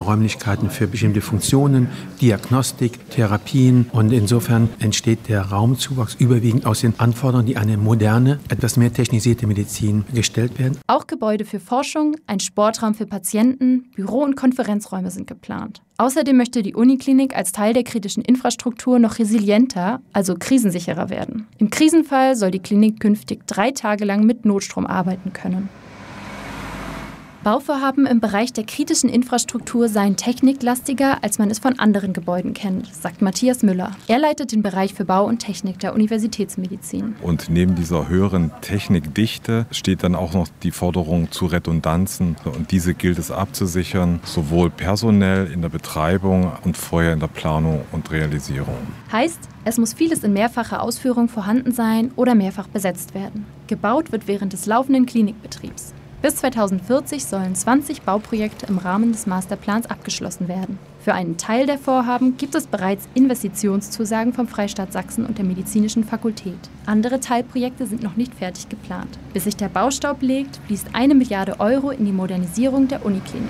Räumlichkeiten für bestimmte Funktionen, Diagnostik, Therapien. Und insofern entsteht der Raumzuwachs überwiegend aus den Anforderungen, die an eine moderne, etwas mehr technisierte Medizin gestellt werden. Auch Gebäude für Forschung, ein Sportraum für Patienten, Büro- und Konferenzräume sind geplant. Außerdem möchte die Uniklinik als Teil der kritischen Infrastruktur noch resilienter, also krisensicherer werden. Im Krisenfall soll die Klinik künftig 3 Tage lang mit Notstrom arbeiten können. Bauvorhaben im Bereich der kritischen Infrastruktur seien techniklastiger, als man es von anderen Gebäuden kennt, sagt Matthias Müller. Er leitet den Bereich für Bau und Technik der Universitätsmedizin. Und neben dieser höheren Technikdichte steht dann auch noch die Forderung zu Redundanzen. Und diese gilt es abzusichern, sowohl personell in der Betreibung und vorher in der Planung und Realisierung. Heißt, es muss vieles in mehrfacher Ausführung vorhanden sein oder mehrfach besetzt werden. Gebaut wird während des laufenden Klinikbetriebs. Bis 2040 sollen 20 Bauprojekte im Rahmen des Masterplans abgeschlossen werden. Für einen Teil der Vorhaben gibt es bereits Investitionszusagen vom Freistaat Sachsen und der Medizinischen Fakultät. Andere Teilprojekte sind noch nicht fertig geplant. Bis sich der Baustaub legt, fließt 1 Milliarde Euro in die Modernisierung der Uniklinik.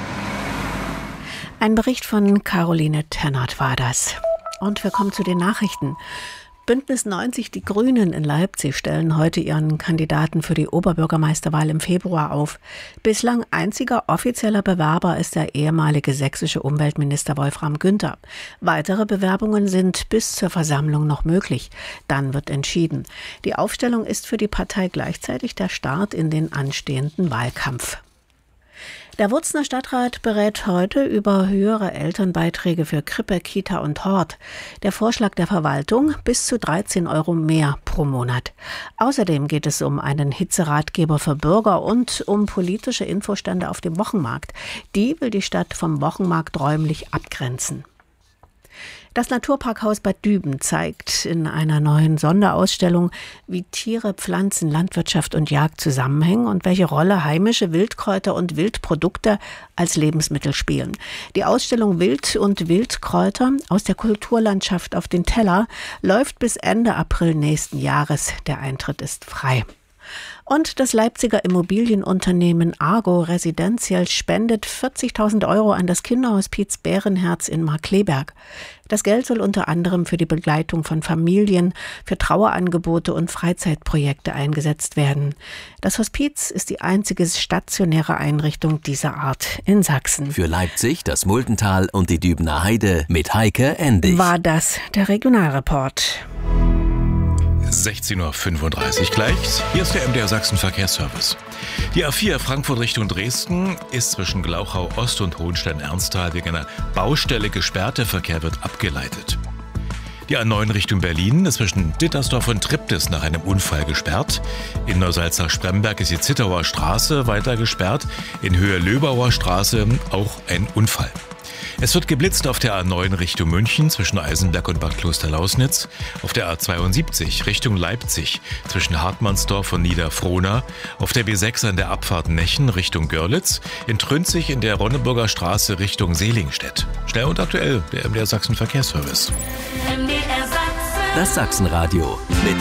Ein Bericht von Caroline Tennert war das. Und wir kommen zu den Nachrichten. Bündnis 90 Die Grünen in Leipzig stellen heute ihren Kandidaten für die Oberbürgermeisterwahl im Februar auf. Bislang einziger offizieller Bewerber ist der ehemalige sächsische Umweltminister Wolfram Günther. Weitere Bewerbungen sind bis zur Versammlung noch möglich. Dann wird entschieden. Die Aufstellung ist für die Partei gleichzeitig der Start in den anstehenden Wahlkampf. Der Wurzner Stadtrat berät heute über höhere Elternbeiträge für Krippe, Kita und Hort. Der Vorschlag der Verwaltung: bis zu 13 Euro mehr pro Monat. Außerdem geht es um einen Hitzeratgeber für Bürger und um politische Infostände auf dem Wochenmarkt. Die will die Stadt vom Wochenmarkt räumlich abgrenzen. Das Naturparkhaus Bad Düben zeigt in einer neuen Sonderausstellung, wie Tiere, Pflanzen, Landwirtschaft und Jagd zusammenhängen und welche Rolle heimische Wildkräuter und Wildprodukte als Lebensmittel spielen. Die Ausstellung Wild und Wildkräuter aus der Kulturlandschaft auf den Teller läuft bis Ende April nächsten Jahres. Der Eintritt ist frei. Und das Leipziger Immobilienunternehmen Argo Residential spendet 40.000 Euro an das Kinderhospiz Bärenherz in Markkleeberg. Das Geld soll unter anderem für die Begleitung von Familien, für Trauerangebote und Freizeitprojekte eingesetzt werden. Das Hospiz ist die einzige stationäre Einrichtung dieser Art in Sachsen. Für Leipzig, das Muldental und die Dübener Heide mit Heike Endig. War das der Regionalreport. 16.35 Uhr gleich. Hier ist der MDR Sachsen Verkehrsservice. Die A4 Frankfurt Richtung Dresden ist zwischen Glauchau Ost und Hohenstein-Ernsthal wegen einer Baustelle gesperrt. Der Verkehr wird abgeleitet. Die A9 Richtung Berlin ist zwischen Dittersdorf und Triptis nach einem Unfall gesperrt. In Neusalza-Spremberg ist die Zittauer Straße weiter gesperrt. In Höhe Löbauer Straße auch ein Unfall. Es wird geblitzt auf der A9 Richtung München zwischen Eisenberg und Bad Klosterlausnitz, auf der A72 Richtung Leipzig zwischen Hartmannsdorf und Niederfrohna, auf der B6 an der Abfahrt Nechen Richtung Görlitz, in Trünzig in der Ronneburger Straße Richtung Selingstedt. Schnell und aktuell, der MDR Sachsen Verkehrsservice. Das Sachsenradio mit